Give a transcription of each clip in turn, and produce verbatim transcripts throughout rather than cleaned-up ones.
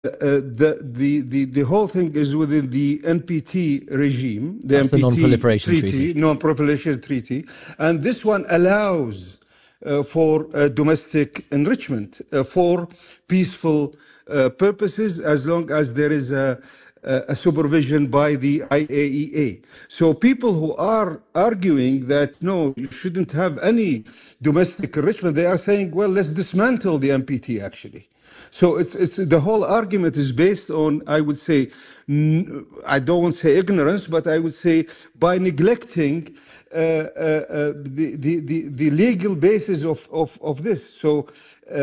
the, the, the, the whole thing is within the N P T regime, the That's N P T the Non-Proliferation Treaty, Treaty. Non-Proliferation Treaty, and this one allows uh, for uh, domestic enrichment uh, for peaceful uh, purposes, as long as there is a, a supervision by the I A E A. So people who are arguing that, no, you shouldn't have any domestic enrichment, they are saying, well, let's dismantle the N P T, actually. So it's, it's the whole argument is based on, I would say, n- I don't want to say ignorance, but I would say by neglecting uh, uh, uh, the, the, the, the legal basis of, of, of this. So uh, uh,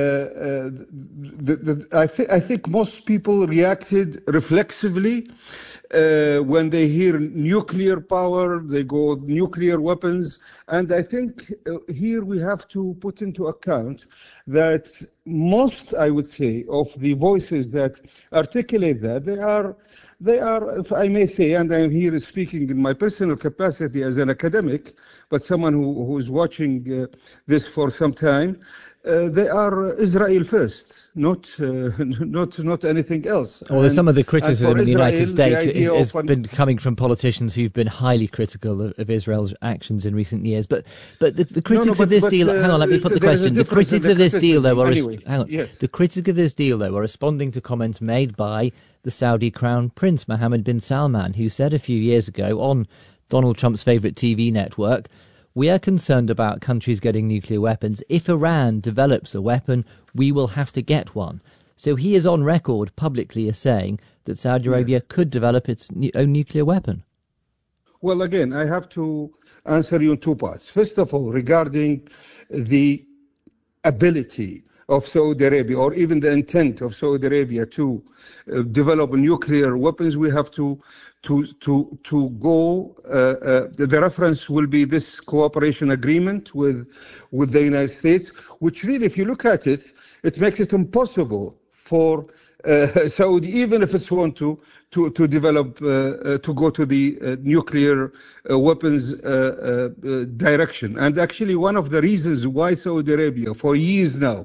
the, the, I, th- I think most people reacted reflexively uh, when they hear nuclear power, they go nuclear weapons. And I think uh, here we have to put into account that most, I would say, of the voices that articulate that, they are, they are, if I may say, and I'm here speaking in my personal capacity as an academic, but someone who, who is watching uh, this for some time, uh, they are Israel first, not uh, not not anything else. Well, and, some of the criticism in the Israel, United States the is, has an, been coming from politicians who've been highly critical of, of Israel's actions in recent years. But but the, the critics no, no, but, of this but, deal, uh, hang on, let me put the question. The critics the of this deal, though, are anyway, hang on, yes. the critics of this deal, though, are responding to comments made by the Saudi Crown Prince Mohammed bin Salman, who said a few years ago on Donald Trump's favourite T V network, "We are concerned about countries getting nuclear weapons. If Iran develops a weapon, we will have to get one." So he is on record publicly as saying that Saudi Arabia yes. could develop its own nuclear weapon. Well, again, I have to answer you in two parts. First of all, regarding the ability of Saudi Arabia, or even the intent of Saudi Arabia to uh, develop nuclear weapons, we have to to to to go. Uh, uh, the, the reference will be this cooperation agreement with with the United States, which really, if you look at it, it makes it impossible for uh, Saudi, even if it's want to to to develop uh, uh, to go to the uh, nuclear uh, weapons uh, uh, direction. And actually, one of the reasons why Saudi Arabia, for years now,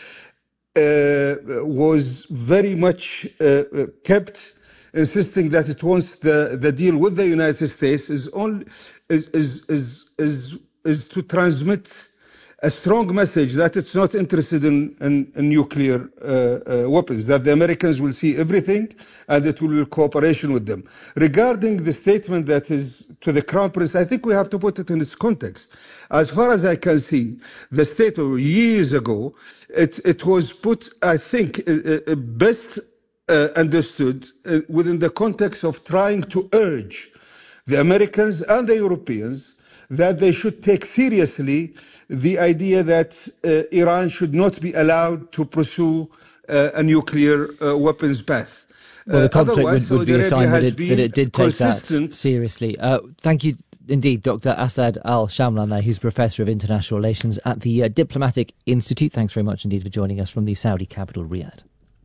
uh, was very much uh, kept insisting that it wants the, the deal with the United States is only is is is is, is to transmit a strong message that it's not interested in, in, in nuclear uh, uh, weapons, that the Americans will see everything and it will be cooperation with them. Regarding the statement that is to the Crown Prince, I think we have to put it in its context. As far as I can see, the statement years ago, it, it was put, I think, uh, uh, best uh, understood uh, within the context of trying to urge the Americans and the Europeans that they should take seriously the idea that uh, Iran should not be allowed to pursue uh, a nuclear uh, weapons path. Well, the conflict would, would be a sign that it, that it did take consistent. that seriously. Uh, thank you indeed, Doctor Asad Al-Shamlan there, who's Professor of International Relations at the uh, Diplomatic Institute. Thanks very much indeed for joining us from the Saudi capital, Riyadh.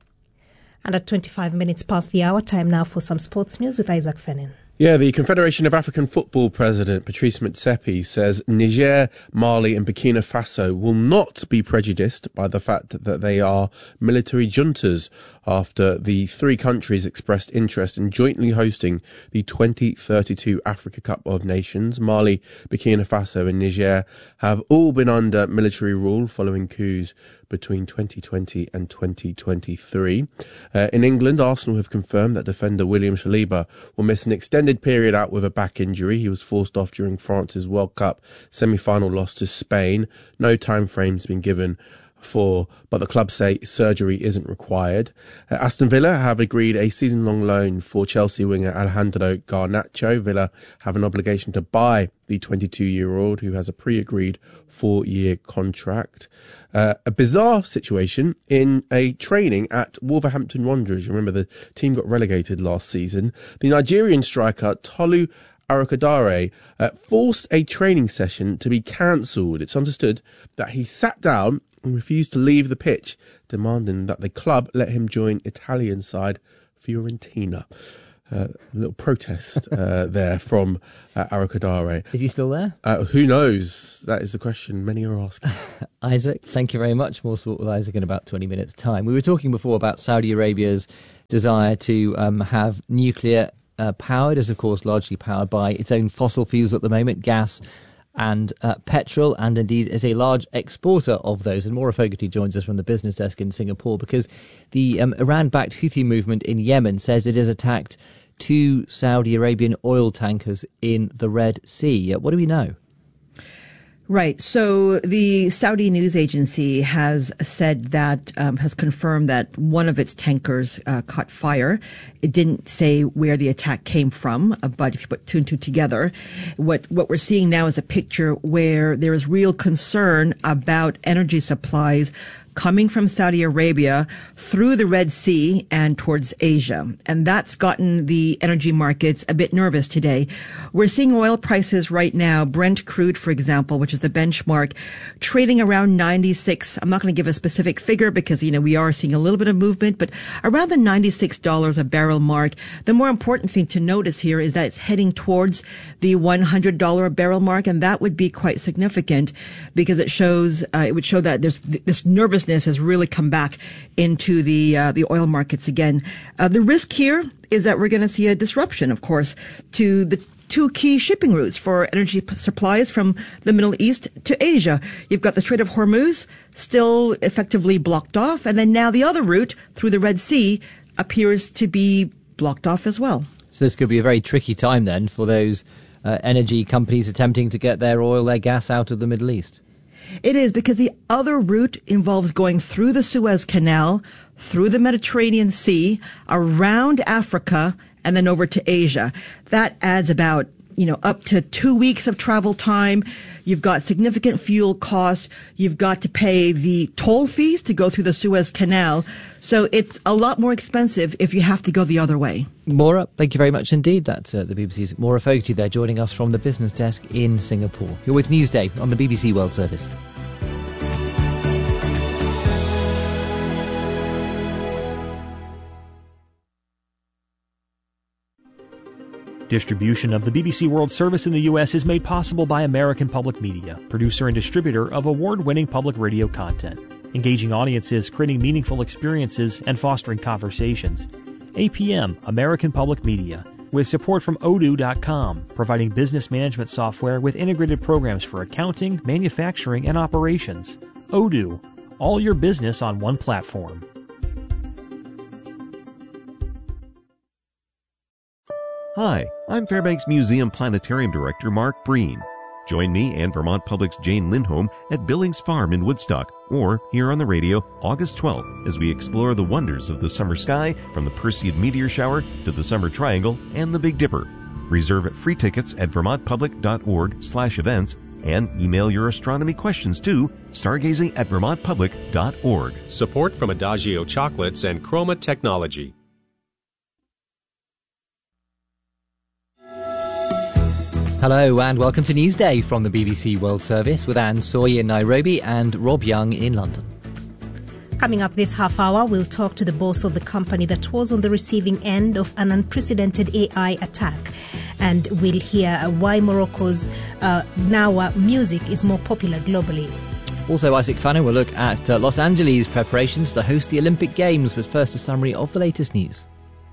And at twenty-five minutes past the hour, time now for some sports news with Isaac Fennin. Yeah, the Confederation of African Football President Patrice Motsepe says Niger, Mali and Burkina Faso will not be prejudiced by the fact that they are military juntas after the three countries expressed interest in jointly hosting the twenty thirty-two Africa Cup of Nations. Mali, Burkina Faso and Niger have all been under military rule following coups between twenty twenty and twenty twenty-three. Uh, in England, Arsenal have confirmed that defender William Saliba will miss an extended period out with a back injury. He was forced off during France's World Cup semi-final loss to Spain. No time frame's been given for, but the club say surgery isn't required. Uh, Aston Villa have agreed a season-long loan for Chelsea winger Alejandro Garnacho. Villa have an obligation to buy the twenty-two-year-old who has a pre-agreed four-year contract. Uh, a bizarre situation in a training at Wolverhampton Wanderers. You remember the team got relegated last season. The Nigerian striker Tolu Arokodare uh, forced a training session to be cancelled. It's understood that he sat down and refused to leave the pitch, demanding that the club let him join Italian side Fiorentina. uh, little protest uh, there from uh, Arakadare. Is he still there? Uh, who knows? That is the question many are asking. Isaac, thank you very much. More sport with Isaac in about twenty minutes' time. We were talking before about Saudi Arabia's desire to um, have nuclear uh, power. It is, of course, largely powered by its own fossil fuels at the moment, gas and uh, petrol, and indeed is a large exporter of those. And Maura Fogarty joins us from the business desk in Singapore because the um, Iran-backed Houthi movement in Yemen says it has attacked two Saudi Arabian oil tankers in the Red Sea. Uh, what do we know? Right. So the Saudi news agency has said that, um, has confirmed that one of its tankers uh, caught fire. It didn't say where the attack came from, uh, but if you put two and two together, what, what we're seeing now is a picture where there is real concern about energy supplies coming from Saudi Arabia through the Red Sea and towards Asia. And that's gotten the energy markets a bit nervous today. We're seeing oil prices right now, Brent crude, for example, which is the benchmark, trading around ninety-six. I'm not going to give a specific figure because, you know, we are seeing a little bit of movement, but around the ninety-six dollars a barrel mark. The more important thing to notice here is that it's heading towards the one hundred dollars a barrel mark. And that would be quite significant because it shows, uh, it would show that there's th- this nervousness has really come back into the uh, the oil markets again. Uh, the risk here is that we're going to see a disruption, of course, to the two key shipping routes for energy p- supplies from the Middle East to Asia. You've got the Strait of Hormuz still effectively blocked off, and then now the other route through the Red Sea appears to be blocked off as well. So this could be a very tricky time then for those uh, energy companies attempting to get their oil, their gas out of the Middle East. It is, because the other route involves going through the Suez Canal, through the Mediterranean Sea, around Africa, and then over to Asia. That adds about, you know, up to two weeks of travel time. You've got significant fuel costs. You've got to pay the toll fees to go through the Suez Canal. So it's a lot more expensive if you have to go the other way. Maura, thank you very much indeed. That's uh, the B B C's Maura Fogarty there joining us from the business desk in Singapore. You're with Newsday on the B B C World Service. Distribution of the B B C World Service in the U S is made possible by American Public Media, producer and distributor of award-winning public radio content, engaging audiences, creating meaningful experiences, and fostering conversations. A P M, American Public Media, with support from odoo dot com, providing business management software with integrated programs for accounting, manufacturing, and operations. Odoo, all your business on one platform. Hi, I'm Fairbanks Museum Planetarium Director Mark Breen. Join me and Vermont Public's Jane Lindholm at Billings Farm in Woodstock, or here on the radio August twelfth, as we explore the wonders of the summer sky, from the Perseid meteor shower to the Summer Triangle and the Big Dipper. Reserve at free tickets at vermontpublic.org slash events and email your astronomy questions to stargazing at vermontpublic.org. Support from Adagio Chocolates and Chroma Technology. Hello and welcome to Newsday from the B B C World Service with Anne Soy in Nairobi and Rob Young in London. Coming up this half hour, we'll talk to the boss of the company that was on the receiving end of an unprecedented A I attack. And we'll hear why Morocco's uh, Gnawa music is more popular globally. Also, Isaac Fannin will look at uh, Los Angeles' preparations to host the Olympic Games, but first a summary of the latest news.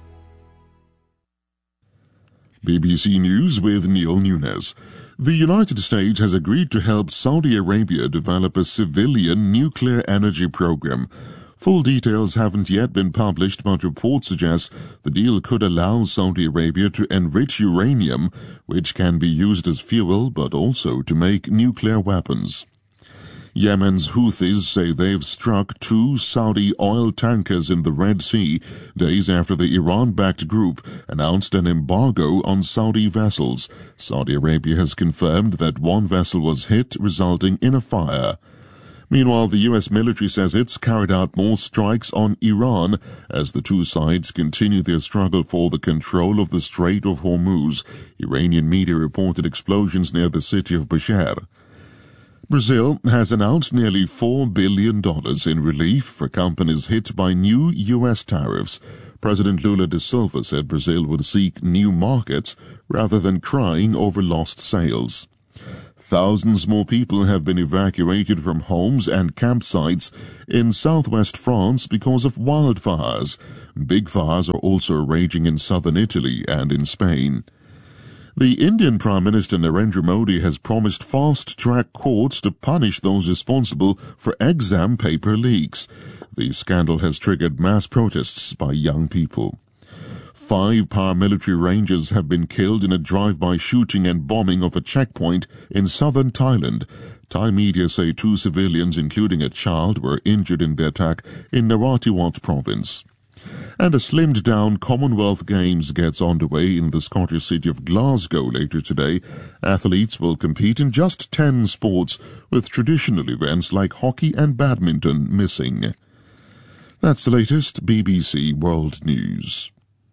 B B C News with Neil Nunes. The United States has agreed to help Saudi Arabia develop a civilian nuclear energy program. Full details haven't yet been published, but reports suggest the deal could allow Saudi Arabia to enrich uranium, which can be used as fuel, but also to make nuclear weapons. Yemen's Houthis say they've struck two Saudi oil tankers in the Red Sea days after the Iran-backed group announced an embargo on Saudi vessels. Saudi Arabia has confirmed that one vessel was hit, resulting in a fire. Meanwhile, the U S military says it's carried out more strikes on Iran as the two sides continue their struggle for the control of the Strait of Hormuz. Iranian media reported explosions near the city of Bushehr. Brazil has announced nearly four billion dollars in relief for companies hit by new U S tariffs. President Lula da Silva said Brazil would seek new markets rather than crying over lost sales. Thousands more people have been evacuated from homes and campsites in southwest France because of wildfires. Big fires are also raging in southern Italy and in Spain. The Indian Prime Minister Narendra Modi has promised fast-track courts to punish those responsible for exam paper leaks. The scandal has triggered mass protests by young people. Five paramilitary rangers have been killed in a drive-by shooting and bombing of a checkpoint in southern Thailand. Thai media say two civilians, including a child, were injured in the attack in Narathiwat province. And a slimmed-down Commonwealth Games gets underway in the Scottish city of Glasgow later today. Athletes will compete in just ten sports, with traditional events like hockey and badminton missing. That's the latest B B C World News.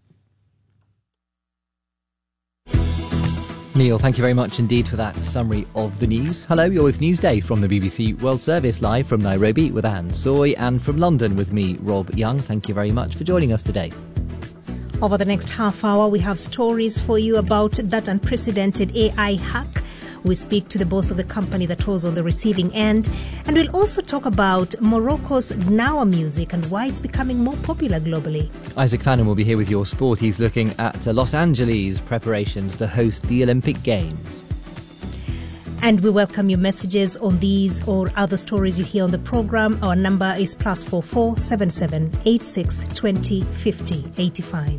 Neil, thank you very much indeed for that summary of the news. Hello, you're with Newsday from the B B C World Service, live from Nairobi with Anne Soy, and from London with me, Rob Young. Thank you very much for joining us today. Over the next half hour, we have stories for you about that unprecedented A I hack. We speak to the boss of the company that was on the receiving end. And we'll also talk about Morocco's Gnawa music and why it's becoming more popular globally. Isaac Fannin will be here with your sport. He's looking at Los Angeles preparations to host the Olympic Games. And we welcome your messages on these or other stories you hear on the programme. Our number is plus four four seven seven eight six twenty fifty eighty-five.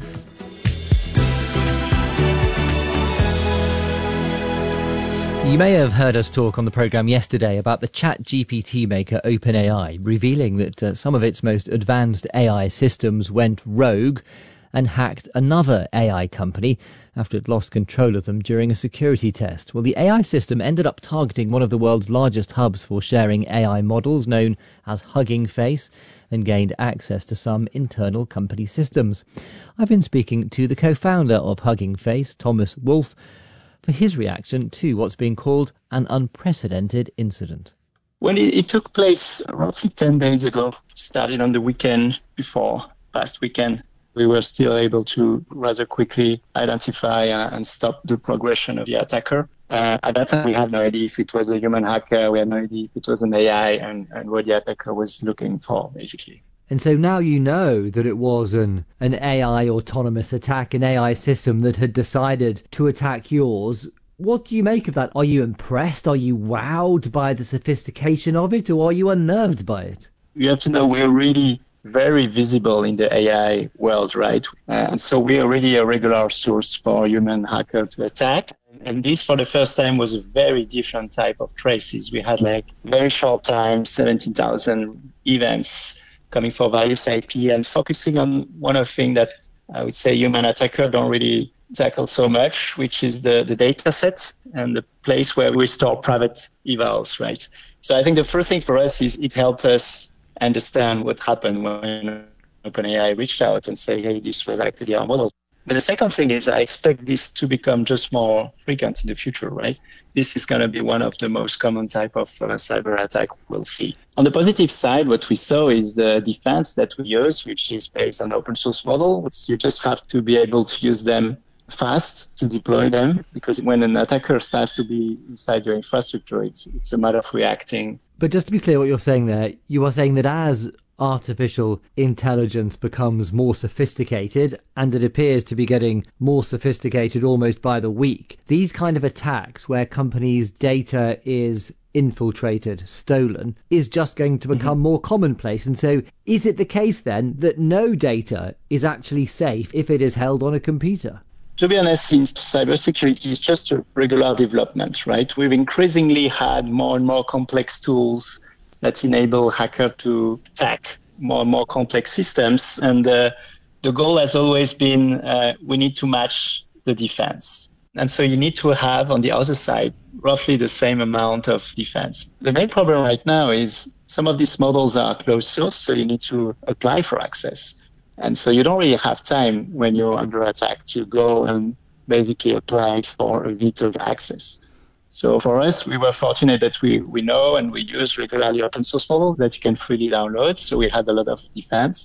You may have heard us talk on the programme yesterday about the Chat G P T maker OpenAI, revealing that uh, some of its most advanced A I systems went rogue and hacked another A I company after it lost control of them during a security test. Well, the A I system ended up targeting one of the world's largest hubs for sharing A I models, known as Hugging Face, and gained access to some internal company systems. I've been speaking to the co-founder of Hugging Face, Thomas Wolfe, for his reaction to what's being called an unprecedented incident. When it, it took place roughly ten days ago, started on the weekend before last weekend, we were still able to rather quickly identify uh, and stop the progression of the attacker. Uh, at that time, we had no idea if it was a human hacker, we had no idea if it was an A I, and, and what the attacker was looking for, basically. And so now you know that it was an, an A I autonomous attack, an A I system that had decided to attack yours. What do you make of that? Are you impressed? Are you wowed by the sophistication of it, or are you unnerved by it? You have to know we're really very visible in the A I world, right? Uh, and so we are really a regular source for human hacker to attack. And this, for the first time, was a very different type of traces. We had like very short time, seventeen thousand events coming for various I P and focusing on one of the things that I would say human attacker don't really tackle so much, which is the, the data set and the place where we store private evals, right? So I think the first thing for us is it helped us understand what happened when OpenAI reached out and say, hey, this was actually our model. But the second thing is I expect this to become just more frequent in the future, right? This is going to be one of the most common type of uh, cyber attack we'll see. On the positive side, what we saw is the defense that we use, which is based on open source model. Which you just have to be able to use them fast to deploy them, because when an attacker starts to be inside your infrastructure, it's, it's a matter of reacting. But just to be clear what you're saying there, you are saying that as artificial intelligence becomes more sophisticated, and it appears to be getting more sophisticated almost by the week, these kind of attacks where companies' data is infiltrated, stolen, is just going to become mm-hmm. more commonplace. And so is it the case then that no data is actually safe if it is held on a computer? To be honest, since cybersecurity is just a regular development, right? We've increasingly had more and more complex tools that enable hackers to attack more and more complex systems. And uh, the goal has always been uh, we need to match the defense. And so you need to have on the other side roughly the same amount of defense. The main problem right now is some of these models are closed source, so you need to apply for access. And so you don't really have time when you're under attack to go and basically apply for a vetoed access. So for us, we were fortunate that we, we know and we use regularly open source models that you can freely download. So we had a lot of defense.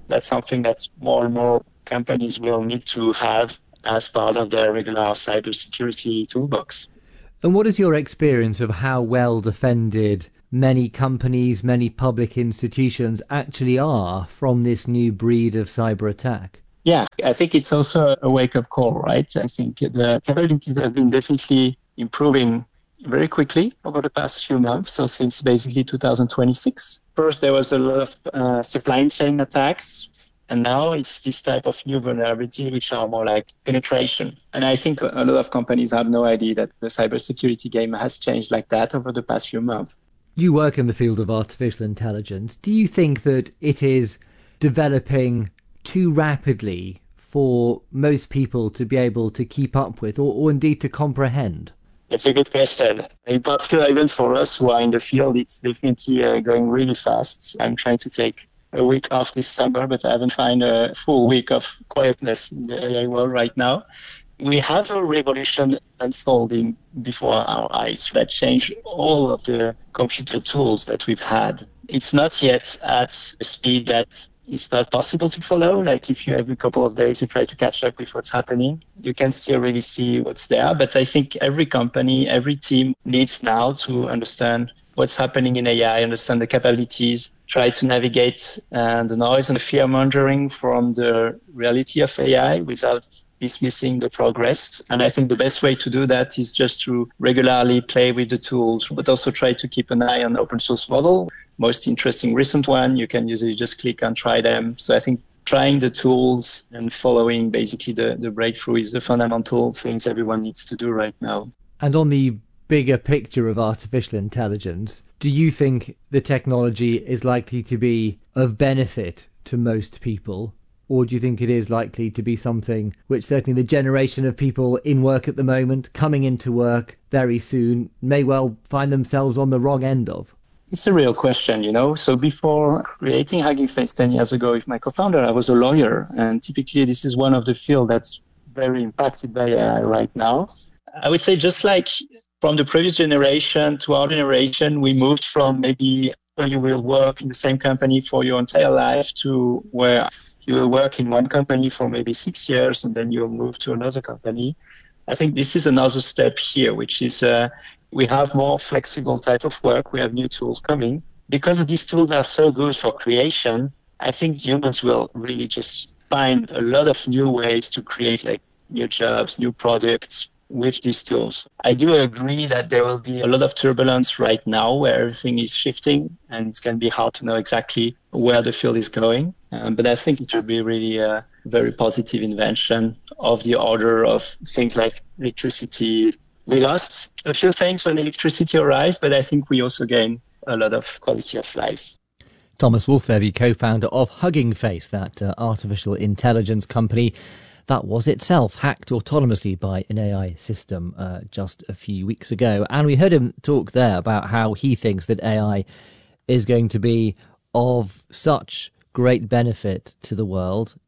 that's something that more and more companies will need to have as part of their regular cybersecurity toolbox. And what is your experience of how well defended many companies, many public institutions actually are from this new breed of cyber attack? Yeah, I think it's also a wake-up call, right? I think the capabilities have been definitely improving very quickly over the past few months, so since basically two thousand twenty-six. First, there was a lot of uh, supply chain attacks, and now it's this type of new vulnerability, which are more like penetration. And I think a lot of companies have no idea that the cybersecurity game has changed like that over the past few months. You work in the field of artificial intelligence. Do you think that it is developing too rapidly for most people to be able to keep up with, or, or indeed to comprehend? It's a good question. In particular, even for us who are in the field, it's definitely uh, going really fast. I'm trying to take a week off this summer, but I haven't found a full week of quietness in the A I world right now. We have a revolution unfolding before our eyes that change all of the computer tools that we've had. It's not yet at a speed that is not possible to follow. Like if you every couple of days you try to catch up with what's happening, you can still really see what's there. But I think every company, every team needs now to understand what's happening in A I, understand the capabilities, try to navigate uh, the noise and the fear mongering from the reality of A I without dismissing the progress. And I think the best way to do that is just to regularly play with the tools, but also try to keep an eye on the open source model. Most interesting recent one, you can usually just click and try them. So I think trying the tools and following basically the, the breakthrough is the fundamental things everyone needs to do right now. And on the bigger picture of artificial intelligence, do you think the technology is likely to be of benefit to most people? Or do you think it is likely to be something which certainly the generation of people in work at the moment, coming into work very soon, may well find themselves on the wrong end of? It's a real question, you know. So before creating Hugging Face ten years ago with my co-founder, I was a lawyer. And typically this is one of the fields that's very impacted by A I right now. I would say just like from the previous generation to our generation, we moved from maybe you will work in the same company for your entire life to where you will work in one company for maybe six years and then you'll move to another company. I think this is another step here, which is uh, we have more flexible type of work. We have new tools coming. Because these tools are so good for creation, I think humans will really just find a lot of new ways to create like new jobs, new products with these tools. I do agree that there will be a lot of turbulence right now where everything is shifting and it's going to be hard to know exactly where the field is going. Um, but I think it will be really a very positive invention of the order of things like electricity. We lost a few things when electricity arrived, but I think we also gained a lot of quality of life. Thomas Wolf there, the co-founder of Hugging Face, that uh, artificial intelligence company that was itself hacked autonomously by an A I system uh, just a few weeks ago. And we heard him talk there about how he thinks that A I is going to be of such great benefit to the world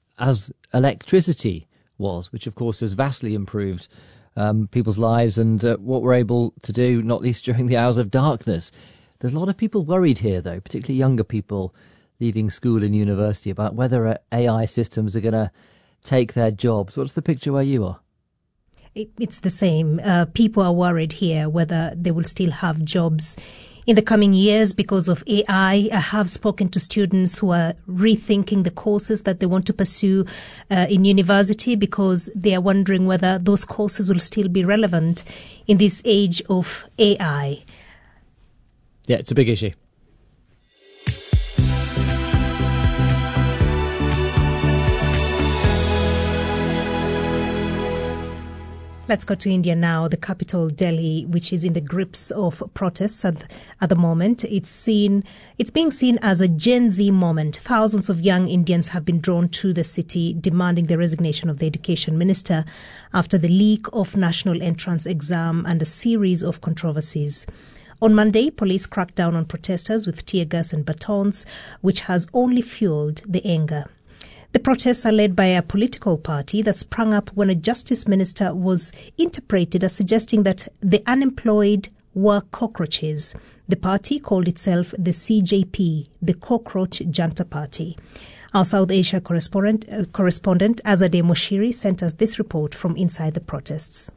as electricity was, which of course has vastly improved um, people's lives and uh, what we're able to do, not least during the hours of darkness. There's a lot of people worried here, though, particularly younger people leaving school and university, about whether A I systems are going to take their jobs. What's the picture where you are? It, it's the same. Uh, people are worried here whether they will still have jobs in the coming years because of A I. I have spoken to students who are rethinking the courses that they want to pursue uh, in university because they are wondering whether those courses will still be relevant in this age of A I. Yeah, it's a big issue. Let's go to India now, the capital, Delhi, which is in the grips of protests at, at the moment. It's seen, it's being seen as a Gen Z moment. Thousands of young Indians have been drawn to the city, demanding the resignation of the education minister after the leak of national entrance exam and a series of controversies. On Monday, police cracked down on protesters with tear gas and batons, which has only fueled the anger. The protests are led by a political party that sprang up when a justice minister was interpreted as suggesting that the unemployed were cockroaches. The party called itself the C J P, the Cockroach Janta Party. Our South Asia correspondent, uh, correspondent Azadeh Moshiri sent us this report from inside the protests.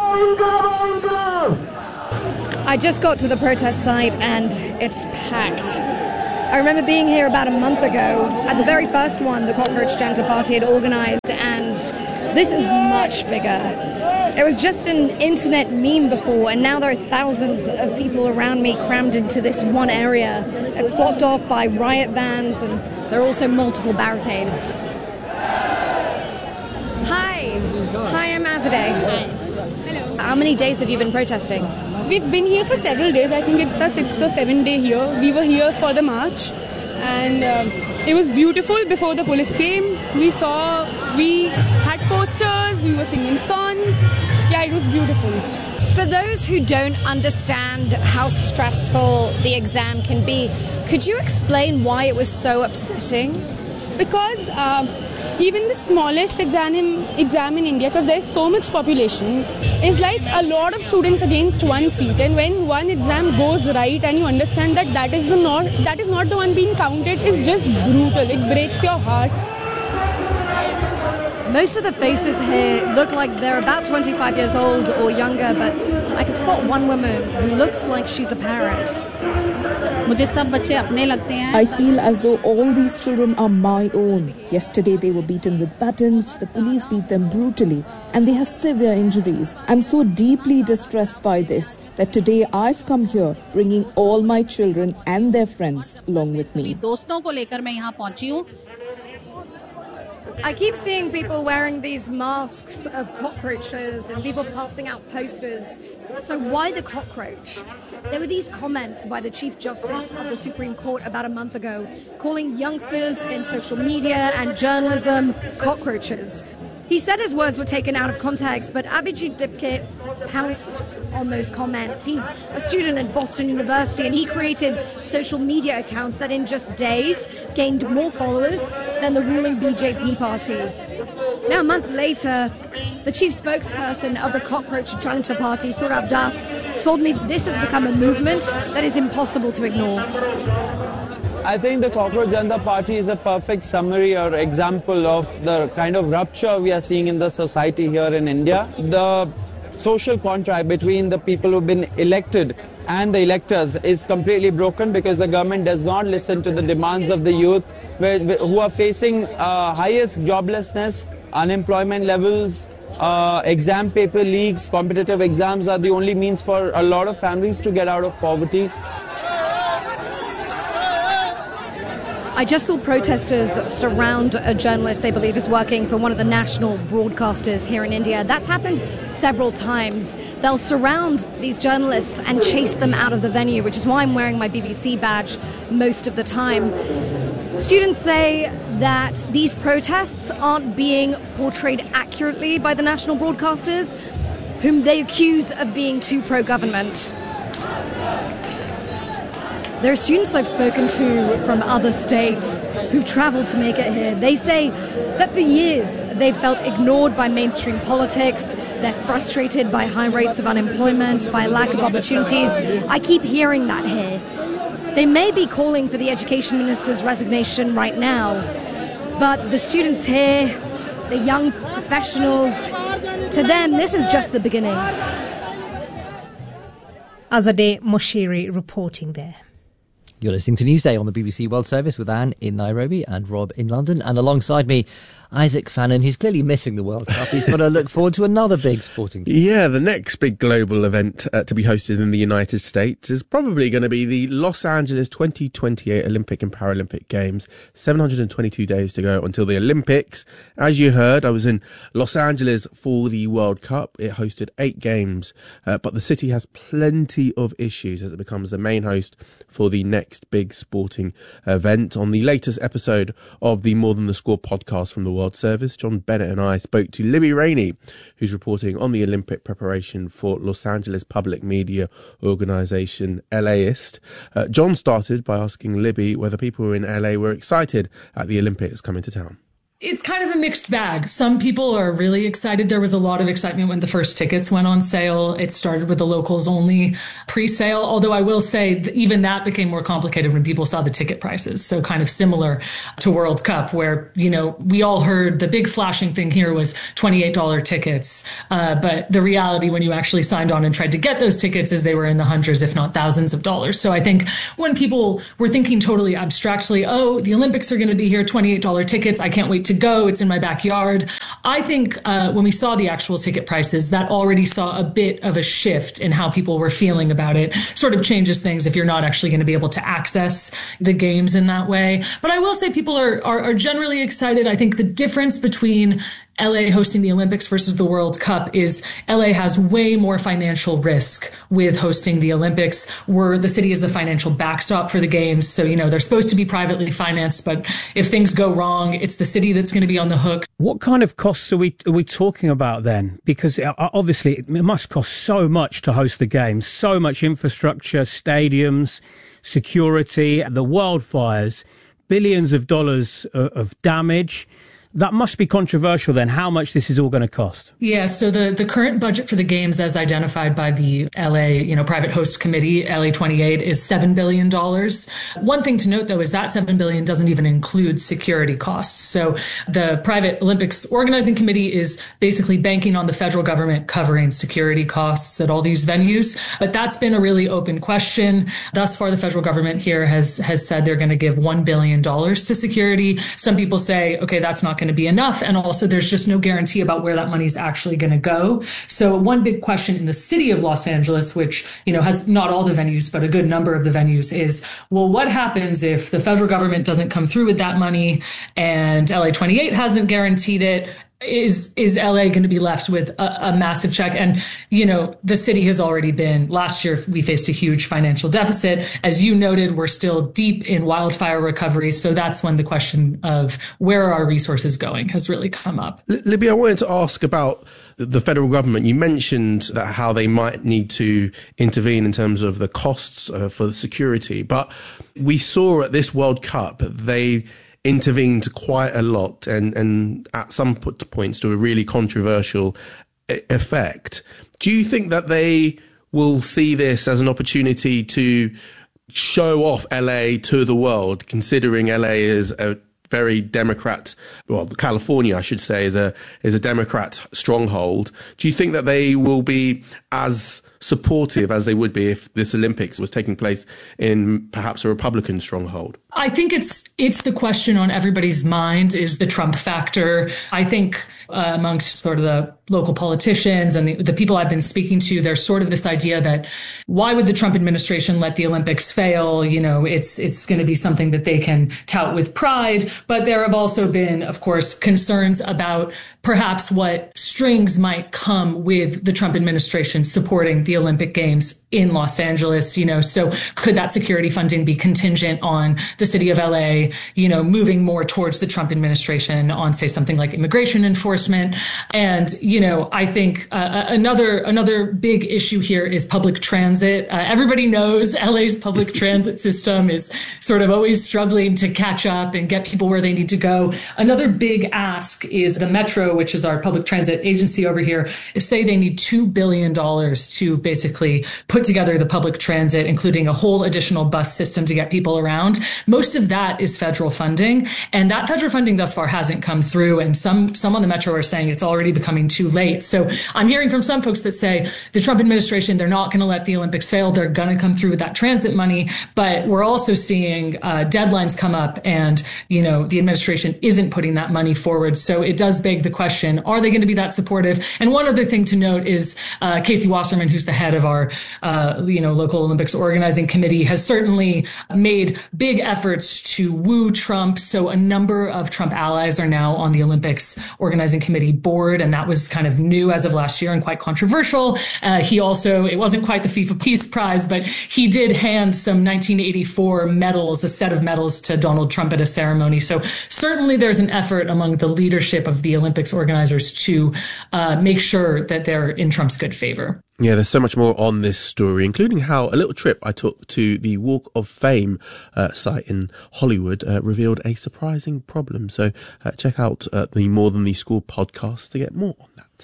I just got to the protest site and it's packed. I remember being here about a month ago at the very first one the Cockroach Janta Party had organised, and this is much bigger. It was just an internet meme before, and now there are thousands of people around me crammed into this one area. It's blocked off by riot vans, and there are also multiple barricades. Hi. Hi, I'm Azadeh. Hi. Hello. How many days have you been protesting? We've been here for several days. I think it's our sixth or seventh day here. We were here for the march, and uh, it was beautiful before the police came. We saw, we had posters, we were singing songs. Yeah, it was beautiful. For those who don't understand how stressful the exam can be, could you explain why it was so upsetting? Because uh, even the smallest exam in, exam in India, because there's so much population, is like a lot of students against one seat. And when one exam goes right and you understand that that is, the not, that is not the one being counted, it's just brutal. It breaks your heart. Most of the faces here look like they're about twenty-five years old or younger, but I can spot one woman who looks like she's a parent. I feel as though all these children are my own. Yesterday they were beaten with batons, the police beat them brutally, and they have severe injuries. I'm so deeply distressed by this that today I've come here bringing all my children and their friends along with me. I keep seeing people wearing these masks of cockroaches and people passing out posters. So why the cockroach? There were these comments by the Chief Justice of the Supreme Court about a month ago, calling youngsters in social media and journalism cockroaches. He said his words were taken out of context, but Abhijit Dipke pounced on those comments. He's a student at Boston University, and he created social media accounts that in just days gained more followers than the ruling B J P party. Now, a month later, the chief spokesperson of the Cockroach Janta Party, Saurav Das, told me this has become a movement that is impossible to ignore. I think the Cockroach Janta Party is a perfect summary or example of the kind of rupture we are seeing in the society here in India. The social contract between the people who've been elected and the electors is completely broken because the government does not listen to the demands of the youth who are facing uh, highest joblessness, unemployment levels, uh, exam paper leaks. Competitive exams are the only means for a lot of families to get out of poverty. I just saw protesters surround a journalist they believe is working for one of the national broadcasters here in India. That's happened several times. They'll surround these journalists and chase them out of the venue, which is why I'm wearing my B B C badge most of the time. Students say that these protests aren't being portrayed accurately by the national broadcasters, whom they accuse of being too pro-government. There are students I've spoken to from other states who've travelled to make it here. They say that for years they've felt ignored by mainstream politics. They're frustrated by high rates of unemployment, by lack of opportunities. I keep hearing that here. They may be calling for the education minister's resignation right now, but the students here, the young professionals, to them this is just the beginning. Azadeh Moshiri reporting there. You're listening to Newsday on the B B C World Service with Anne in Nairobi and Rob in London. And alongside me, Isaac Fannin, who's clearly missing the World Cup. He's got to look forward to another big sporting thing. Yeah, the next big global event uh, to be hosted in the United States is probably going to be the Los Angeles twenty twenty-eight Olympic and Paralympic Games. seven hundred twenty-two days to go until the Olympics. As you heard, I was in Los Angeles for the World Cup. It hosted eight games, uh, but the city has plenty of issues as it becomes the main host for the next big sporting event. On the latest episode of the More Than the Score podcast from the World Service, John Bennett and I spoke to Libby Rainey, who's reporting on the Olympic preparation for Los Angeles public media organisation LAist. Uh, John started by asking Libby whether people in L A were excited at the Olympics coming to town. It's kind of a mixed bag. Some people are really excited. There was a lot of excitement when the first tickets went on sale. It started with the locals only pre-sale, although I will say that even that became more complicated when people saw the ticket prices. So kind of similar to World Cup, where, you know, we all heard the big flashing thing here was twenty-eight dollars tickets. Uh, but the reality when you actually signed on and tried to get those tickets is they were in the hundreds, if not thousands of dollars. So I think when people were thinking totally abstractly, oh, the Olympics are going to be here, twenty-eight dollars tickets, I can't wait to go, it's in my backyard. I think uh, when we saw the actual ticket prices, that already saw a bit of a shift in how people were feeling about it. Sort of changes things if you're not actually going to be able to access the games in that way. But I will say people are, are, are generally excited. I think the difference between L A hosting the Olympics versus the World Cup is L A has way more financial risk with hosting the Olympics, where the city is the financial backstop for the games. So, you know, they're supposed to be privately financed, but if things go wrong, it's the city that's going to be on the hook. What kind of costs are we are we talking about then? Because obviously it must cost so much to host the games, so much infrastructure, stadiums, security, the wildfires, billions of dollars of damage. That must be controversial then, how much this is all going to cost. Yeah, so the, the current budget for the games as identified by the L A, you know, private host committee, L A twenty-eight, is seven billion dollars. One thing to note, though, is that seven billion dollars doesn't even include security costs. So the private Olympics organizing committee is basically banking on the federal government covering security costs at all these venues. But that's been a really open question. Thus far, the federal government here has, has said they're going to give one billion dollars to security. Some people say, okay, that's not going to be enough. And also there's just no guarantee about where that money is actually going to go. So one big question in the city of Los Angeles, which, you know, has not all the venues, but a good number of the venues, is, well, what happens if the federal government doesn't come through with that money and L A twenty-eight hasn't guaranteed it? Is is L A going to be left with a, a massive check? And, you know, the city has already been, last year we faced a huge financial deficit. As you noted, we're still deep in wildfire recovery. So that's when the question of where are our resources going has really come up. Libby, I wanted to ask about the federal government. You mentioned that how they might need to intervene in terms of the costs uh, for the security. But we saw at this World Cup, they intervened quite a lot and, and at some points to a really controversial effect. Do you think that they will see this as an opportunity to show off L A to the world, considering L A is a very Democrat, well, California, I should say, is a is a Democrat stronghold? Do you think that they will be as supportive as they would be if this Olympics was taking place in perhaps a Republican stronghold? I think it's it's the question on everybody's mind is the Trump factor. I think uh, amongst sort of the local politicians and the, the people I've been speaking to, there's sort of this idea that why would the Trump administration let the Olympics fail? You know, it's it's going to be something that they can tout with pride. But there have also been, of course, concerns about perhaps what strings might come with the Trump administration supporting the Olympic Games in Los Angeles. You know, so could that security funding be contingent on the city of L A, you know, moving more towards the Trump administration on, say, something like immigration enforcement? And, you know, I think uh, another another big issue here is public transit. Uh, everybody knows L A's public transit system is sort of always struggling to catch up and get people where they need to go. Another big ask is the Metro, which is our public transit agency over here, is say they need two billion dollars to basically put together the public transit, including a whole additional bus system to get people around. Most of that is federal funding, and that federal funding thus far hasn't come through. And some some on the Metro are saying it's already becoming too late. So I'm hearing from some folks that say the Trump administration, they're not going to let the Olympics fail. They're going to come through with that transit money. But we're also seeing uh, deadlines come up, and, you know, the administration isn't putting that money forward. So it does beg the question, are they going to be that supportive? And one other thing to note is uh, Casey Wasserman, who's the head of our, uh, you know, local Olympics organizing committee, has certainly made big efforts to woo Trump. So a number of Trump allies are now on the Olympics organizing committee board. And that was kind of new as of last year and quite controversial. Uh, he also, it wasn't quite the FIFA Peace Prize, but he did hand some nineteen eighty-four medals, a set of medals, to Donald Trump at a ceremony. So certainly there's an effort among the leadership of the Olympics organizers to uh, make sure that they're in Trump's good favor. Yeah, there's so much more on this story, including how a little trip I took to the Walk of Fame uh, site in Hollywood uh, revealed a surprising problem. So uh, check out uh, the More Than the School podcast to get more on that.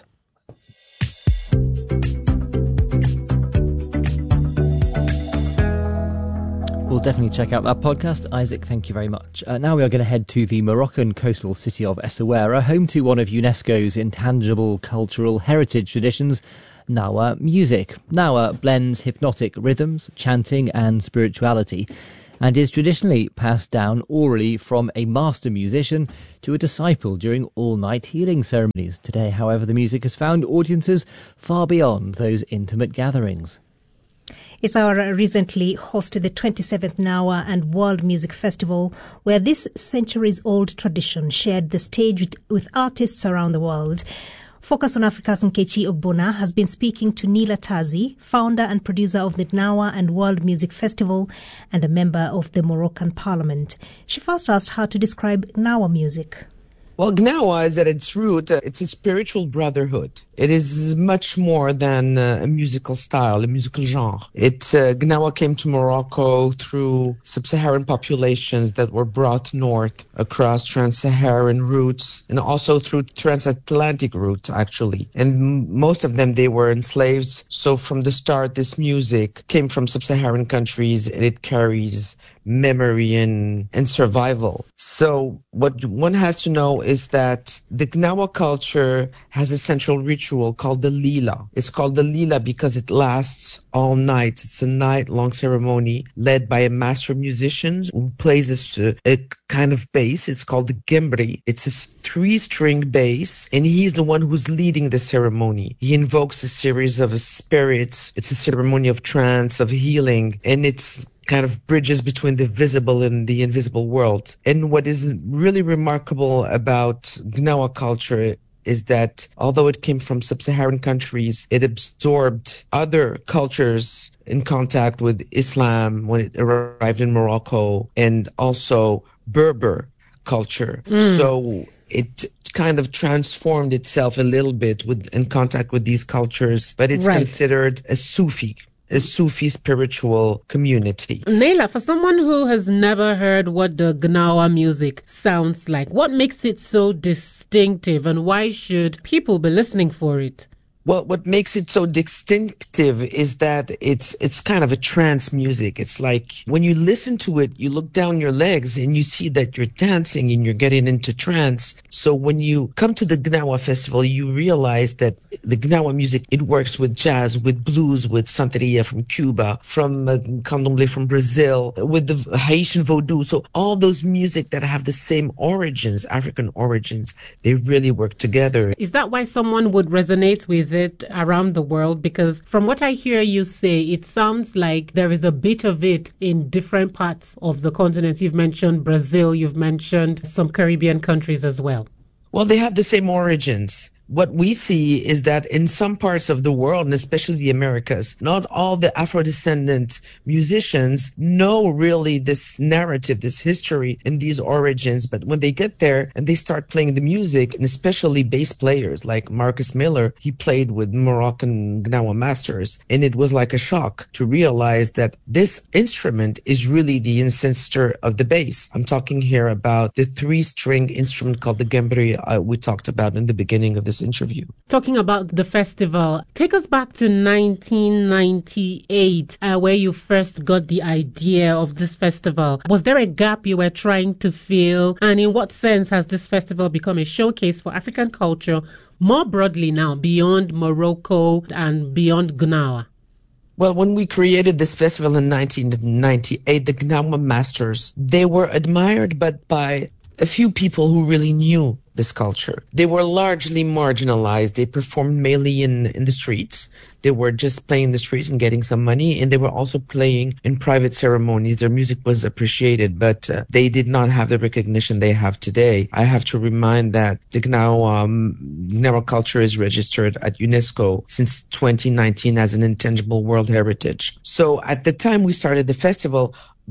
We'll definitely check out that podcast. Isaac, thank you very much. Uh, now we are going to head to the Moroccan coastal city of Essaouira, home to one of UNESCO's intangible cultural heritage traditions, Gnawa music. Gnawa blends hypnotic rhythms, chanting and spirituality, and is traditionally passed down orally from a master musician to a disciple during all-night healing ceremonies. Today, however, the music has found audiences far beyond those intimate gatherings. Essaouira recently hosted the twenty-seventh Gnawa and World Music Festival, where this centuries-old tradition shared the stage with, with artists around the world. Focus on Africa's Nkechi Ogbonna has been speaking to Nila Tazi, founder and producer of the Gnawa and World Music Festival and a member of the Moroccan Parliament. She first asked her to describe Gnawa music. Well, Gnawa is at its root, uh, it's a spiritual brotherhood. It is much more than uh, a musical style, a musical genre. It, uh, Gnawa came to Morocco through sub-Saharan populations that were brought north across trans-Saharan routes and also through transatlantic routes, actually. And m- most of them, they were enslaved. So from the start, this music came from sub-Saharan countries and it carries memory and, and survival. So what one has to know is that the Gnawa culture has a central ritual called the Lila. It's called the Lila because it lasts all night. It's a night-long ceremony led by a master musician who plays a, a kind of bass. It's called the Gembri. It's a three-string bass, and he's the one who's leading the ceremony. He invokes a series of spirits. It's a ceremony of trance, of healing, and it's kind of bridges between the visible and the invisible world. And what is really remarkable about Gnawa culture is that although it came from sub-Saharan countries, it absorbed other cultures in contact with Islam when it arrived in Morocco, and also Berber culture. Mm. So it kind of transformed itself a little bit with in contact with these cultures, but it's right. considered a Sufi a Sufi spiritual community. Nela, for someone who has never heard what the Gnawa music sounds like, what makes it so distinctive and why should people be listening for it? Well, what makes it so distinctive is that it's it's kind of a trance music. It's like when you listen to it, you look down your legs and you see that you're dancing and you're getting into trance. So when you come to the Gnawa festival, you realize that the Gnawa music, it works with jazz, with blues, with Santeria from Cuba, from uh, Candomblé from Brazil, with the Haitian Vodou. So all those music that have the same origins, African origins, they really work together. Is that why someone would resonate with it around the world? Because from what I hear you say, it sounds like there is a bit of it in different parts of the continent. You've mentioned Brazil, you've mentioned some Caribbean countries as well. Well, they have the same origins. What we see is that in some parts of the world, and especially the Americas, not all the Afro-descendant musicians know really this narrative, this history and these origins. But when they get there and they start playing the music, and especially bass players like Marcus Miller, he played with Moroccan Gnawa masters. And it was like a shock to realize that this instrument is really the ancestor of the bass. I'm talking here about the three-string instrument called the Gembri uh, we talked about in the beginning of this interview. Talking about the festival, take us back to nineteen ninety-eight, uh, where you first got the idea of this festival. Was there a gap you were trying to fill? And in what sense has this festival become a showcase for African culture more broadly now, beyond Morocco and beyond Gnawa? Well, when we created this festival in nineteen ninety-eight, the Gnawa masters, they were admired, but by a few people who really knew this culture. They were largely marginalized. They performed mainly in, in the streets. They were just playing in the streets and getting some money. And they were also playing in private ceremonies. Their music was appreciated, but uh, they did not have the recognition they have today. I have to remind that the Gnawa, um, Gnawa culture is registered at UNESCO since twenty nineteen as an intangible world heritage. So at the time we started the festival, the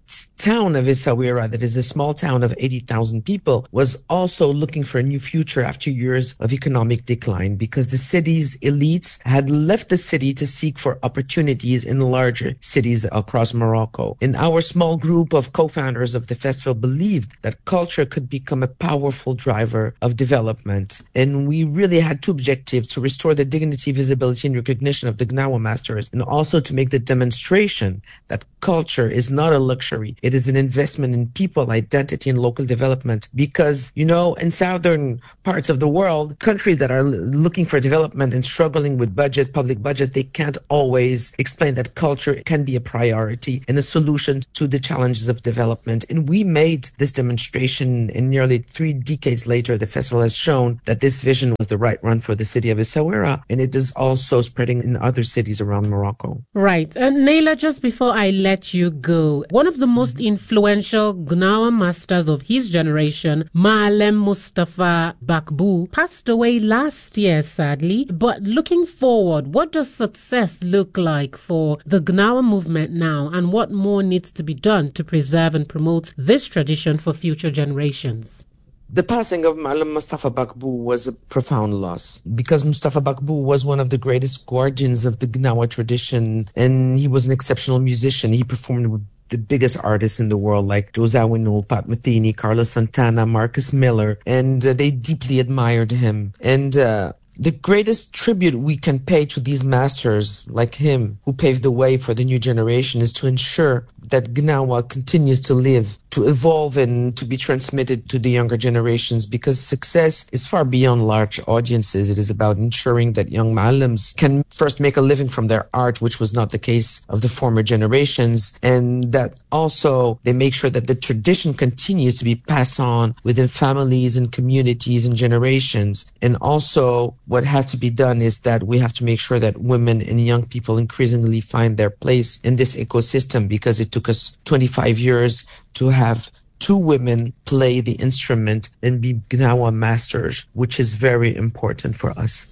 town of Essaouira, that is a small town of eighty thousand people, was also looking for a new future after years of economic decline, because the city's elites had left the city to seek for opportunities in larger cities across Morocco. And our small group of co-founders of the festival believed that culture could become a powerful driver of development. And we really had two objectives: to restore the dignity, visibility, and recognition of the Gnawa masters, and also to make the demonstration that culture is not a luxury. It is an investment in people, identity, and local development. Because, you know, in southern parts of the world, countries that are l- looking for development and struggling with budget, public budget, they can't always explain that culture can be a priority and a solution to the challenges of development. And we made this demonstration, and nearly three decades later, the festival has shown that this vision was the right one for the city of Essaouira, and it is also spreading in other cities around Morocco. Right. Uh, Naila, just before I let you go, one of the most influential Gnawa masters of his generation, Maalem Mustafa Bakbou, passed away last year, sadly. But looking forward, what does success look like for the Gnawa movement now, and what more needs to be done to preserve and promote this tradition for future generations? The passing of Maalem Mustafa Bakbou was a profound loss, because Mustafa Bakbou was one of the greatest guardians of the Gnawa tradition, and he was an exceptional musician. He performed with the biggest artists in the world, like Joe Zawinul, Pat Metheny, Carlos Santana, Marcus Miller, and uh, they deeply admired him. And uh, the greatest tribute we can pay to these masters like him, who paved the way for the new generation, is to ensure that Gnawa continues to live, to evolve, and to be transmitted to the younger generations, because success is far beyond large audiences. It is about ensuring that young Maalems can first make a living from their art, which was not the case of the former generations, and that also they make sure that the tradition continues to be passed on within families and communities and generations. And also what has to be done is that we have to make sure that women and young people increasingly find their place in this ecosystem, because it took us twenty-five years to have two women play the instrument and be Gnawa masters, which is very important for us.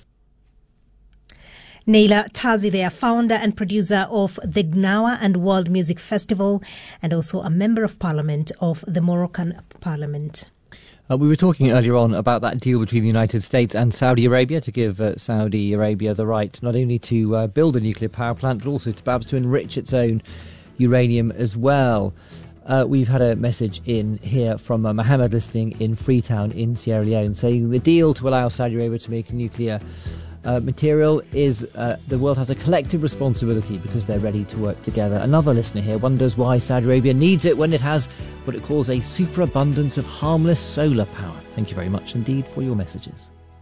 Naila Tazi there, founder and producer of the Gnawa and World Music Festival, and also a member of parliament of the Moroccan parliament. Uh, we were talking earlier on about that deal between the United States and Saudi Arabia to give uh, Saudi Arabia the right not only to uh, build a nuclear power plant, but also to perhaps to enrich its own uranium as well. Uh, we've had a message in here from uh, Mohammed listening in Freetown in Sierra Leone, saying the deal to allow Saudi Arabia to make nuclear uh, material is uh, the world has a collective responsibility because they're ready to work together. Another listener here wonders why Saudi Arabia needs it when it has what it calls a superabundance of harmless solar power. Thank you very much indeed for your messages.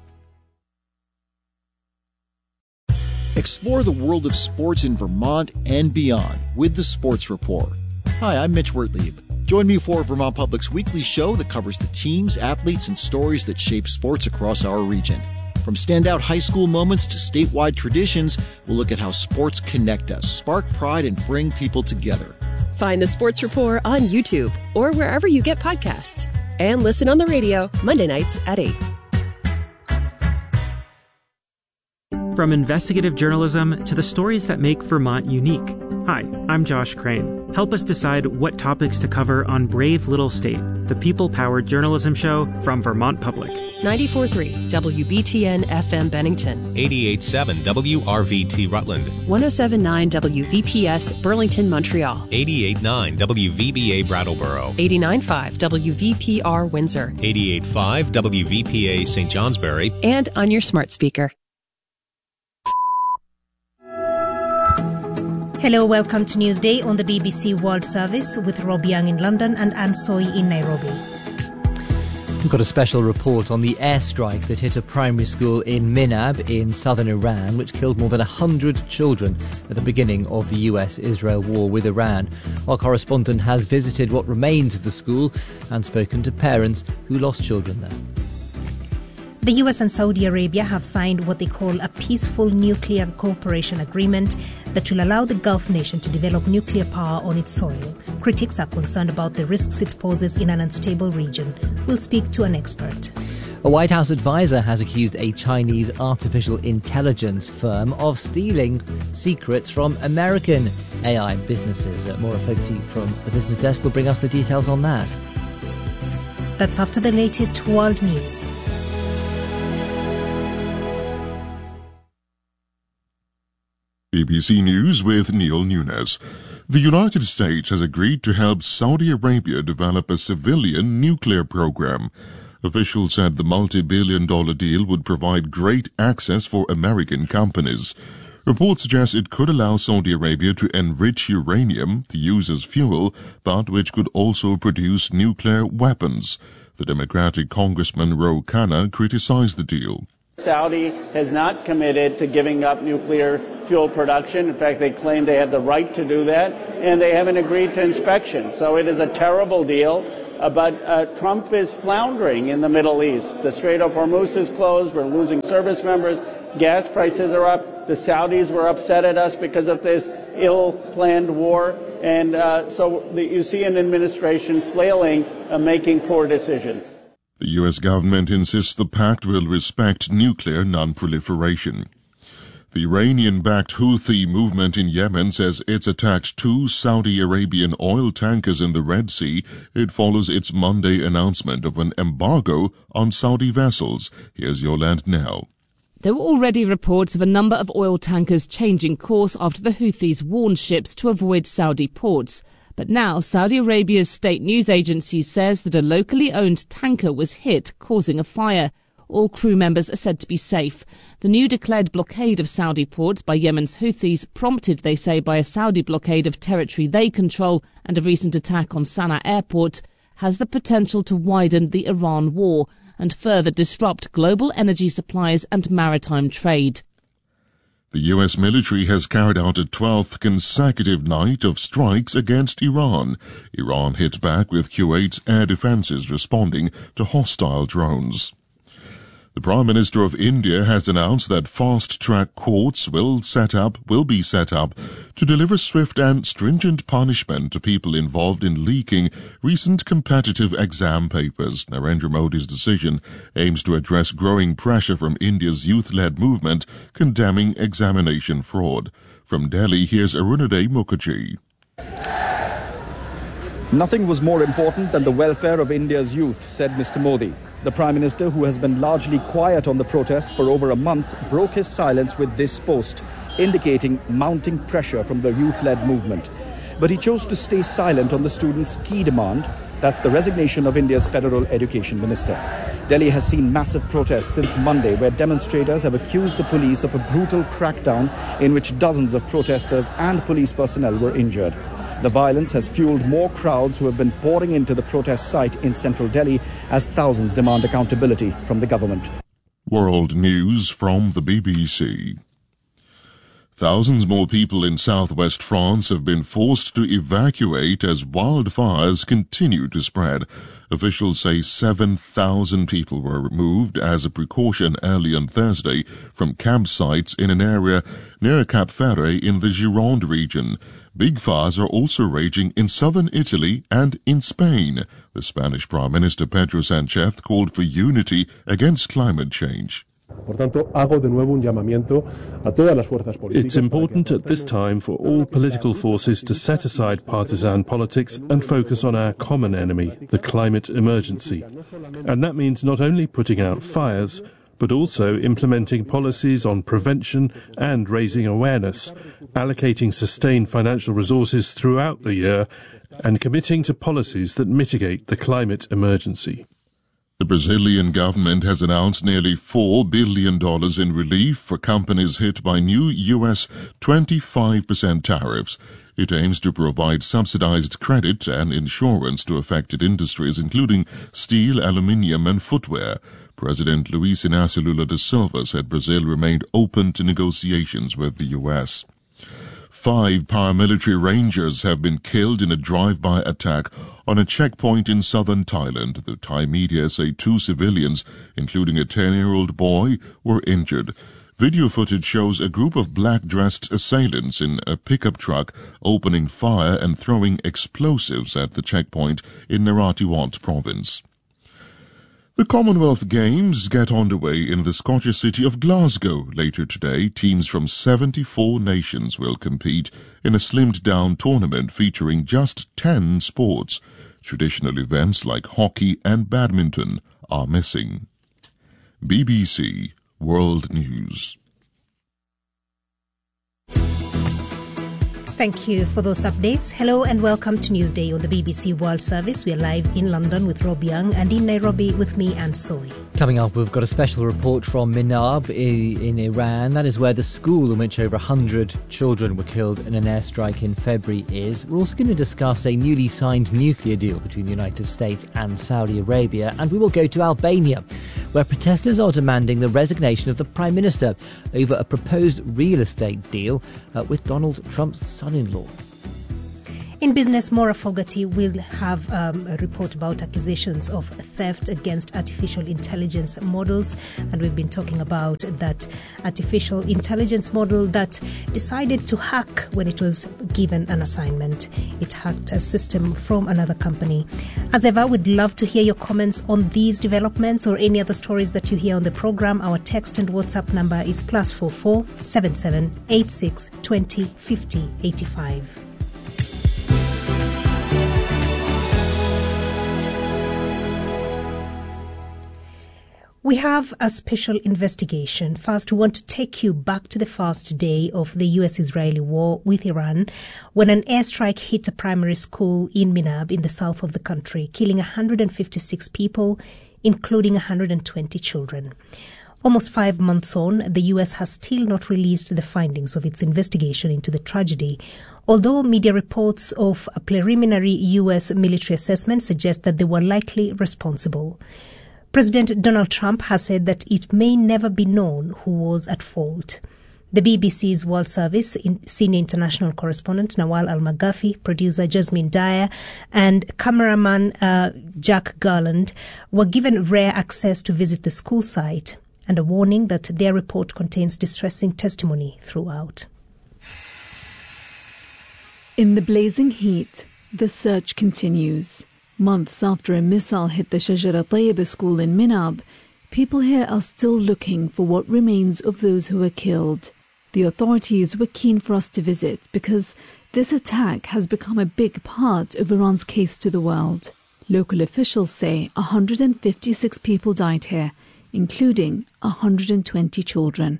Explore the world of sports in Vermont and beyond with the Sports Report. Hi, I'm Mitch Wertlieb. Join me for Vermont Public's weekly show that covers the teams, athletes, and stories that shape sports across our region. From standout high school moments to statewide traditions, we'll look at how sports connect us, spark pride, and bring people together. Find the Sports Report on YouTube or wherever you get podcasts. And listen on the radio Monday nights at eight. From investigative journalism to the stories that make Vermont unique. Hi, I'm Josh Crane. Help us decide what topics to cover on Brave Little State, the people-powered journalism show from Vermont Public. ninety-four point three W B T N F M Bennington. eighty-eight point seven W R V T Rutland. one oh seven point nine W V P S Burlington, Montreal. eighty-eight point nine W V B A Brattleboro. eighty-nine point five W V P R Windsor. eighty-eight point five W V P A Saint Johnsbury. And on your smart speaker. Hello, welcome to Newsday on the B B C World Service with Rob Young in London and Anne Soy in Nairobi. We've got a special report on the airstrike that hit a primary school in Minab in southern Iran, which killed more than one hundred children at the beginning of the U S-Israel war with Iran. Our correspondent has visited what remains of the school and spoken to parents who lost children there. The U S and Saudi Arabia have signed what they call a peaceful nuclear cooperation agreement that will allow the Gulf nation to develop nuclear power on its soil. Critics are concerned about the risks it poses in an unstable region. We'll speak to an expert. A White House advisor has accused a Chinese artificial intelligence firm of stealing secrets from American A I businesses. Uh, Maura Fogarty from the Business Desk will bring us the details on that. That's after the latest world news. B B C News with Neil Nunes. The United States has agreed to help Saudi Arabia develop a civilian nuclear program. Officials said the multi-billion dollar deal would provide great access for American companies. Reports suggest it could allow Saudi Arabia to enrich uranium to use as fuel, but which could also produce nuclear weapons. The Democratic Congressman Ro Khanna criticized the deal. Saudi has not committed to giving up nuclear fuel production. In fact, they claim they have the right to do that, and they haven't agreed to inspection. So it is a terrible deal, uh, but uh, Trump is floundering in the Middle East. The Strait of Hormuz is closed. We're losing service members. Gas prices are up. The Saudis were upset at us because of this ill-planned war. And uh, so the, you see an administration flailing, uh, making poor decisions. The U S government insists the pact will respect nuclear non-proliferation. The Iranian-backed Houthi movement in Yemen says it's attacked two Saudi Arabian oil tankers in the Red Sea. It follows its Monday announcement of an embargo on Saudi vessels. Here's Yolande Now. There were already reports of a number of oil tankers changing course after the Houthis warned ships to avoid Saudi ports. But now Saudi Arabia's state news agency says that a locally owned tanker was hit, causing a fire. All crew members are said to be safe. The new declared blockade of Saudi ports by Yemen's Houthis, prompted, they say, by a Saudi blockade of territory they control and a recent attack on Sana'a airport, has the potential to widen the Iran war and further disrupt global energy supplies and maritime trade. The U S military has carried out a twelfth consecutive night of strikes against Iran. Iran hit back with Kuwait's air defenses responding to hostile drones. The Prime Minister of India has announced that fast-track courts will set up will be set up to deliver swift and stringent punishment to people involved in leaking recent competitive exam papers. Narendra Modi's decision aims to address growing pressure from India's youth-led movement condemning examination fraud. From Delhi, here's Arunadhay Mukherjee. Nothing was more important than the welfare of India's youth, said Mister Modi. The Prime Minister, who has been largely quiet on the protests for over a month, broke his silence with this post, indicating mounting pressure from the youth-led movement. But he chose to stay silent on the students' key demand, that's the resignation of India's Federal Education Minister. Delhi has seen massive protests since Monday, where demonstrators have accused the police of a brutal crackdown in which dozens of protesters and police personnel were injured. The violence has fueled more crowds who have been pouring into the protest site in central Delhi as thousands demand accountability from the government. World News from the B B C. Thousands more people in southwest France have been forced to evacuate as wildfires continue to spread. Officials say seven thousand people were removed as a precaution early on Thursday from campsites in an area near Cap Ferret in the Gironde region. Big fires are also raging in southern Italy and in Spain. The Spanish Prime Minister Pedro Sánchez called for unity against climate change. It's important at this time for all political forces to set aside partisan politics and focus on our common enemy, the climate emergency. And that means not only putting out fires, but also implementing policies on prevention and raising awareness, allocating sustained financial resources throughout the year, and committing to policies that mitigate the climate emergency. The Brazilian government has announced nearly four billion dollars in relief for companies hit by new U S twenty-five percent tariffs. It aims to provide subsidized credit and insurance to affected industries, including steel, aluminium, and footwear. President Luiz Inácio Lula da Silva said Brazil remained open to negotiations with the U S. Five paramilitary rangers have been killed in a drive-by attack on a checkpoint in southern Thailand. The Thai media say two civilians, including a ten-year-old boy, were injured. Video footage shows a group of black-dressed assailants in a pickup truck opening fire and throwing explosives at the checkpoint in Narathiwat province. The Commonwealth Games get underway in the Scottish city of Glasgow later today. Teams from seventy-four nations will compete in a slimmed-down tournament featuring just ten sports. Traditional events like hockey and badminton are missing. B B C World News. Thank you for those updates. Hello and welcome to Newsday on the B B C World Service. We are live in London with Rob Young and in Nairobi with me, Anne Soy. Coming up, we've got a special report from Minab in Iran. That is where the school in which over one hundred children were killed in an airstrike in February is. We're also going to discuss a newly signed nuclear deal between the United States and Saudi Arabia. And we will go to Albania, where protesters are demanding the resignation of the Prime Minister over a proposed real estate deal uh, with Donald Trump's son-in-law. In business, Maura Fogarty will have um, a report about accusations of theft against artificial intelligence models. And we've been talking about that artificial intelligence model that decided to hack when it was given an assignment. It hacked a system from another company. As ever, we'd love to hear your comments on these developments or any other stories that you hear on the program. Our text and WhatsApp number is plus four four seven seven eight six twenty fifty eighty five. We have a special investigation. First, we want to take you back to the first day of the U S-Israeli war with Iran, when an airstrike hit a primary school in Minab in the south of the country, killing one hundred fifty-six people, including one hundred twenty children. Almost five months on, the U S has still not released the findings of its investigation into the tragedy, although media reports of a preliminary U S military assessment suggest that they were likely responsible. President Donald Trump has said that it may never be known who was at fault. The B B C's World Service in senior international correspondent Nawal Al-Maghafi, producer Jasmine Dyer, and cameraman uh, Jack Garland were given rare access to visit the school site and a warning that their report contains distressing testimony throughout. In the blazing heat, the search continues. Months after a missile hit the Shajara Tayyibah school in Minab, people here are still looking for what remains of those who were killed. The authorities were keen for us to visit because this attack has become a big part of Iran's case to the world. Local officials say one hundred fifty-six people died here, including one hundred twenty children.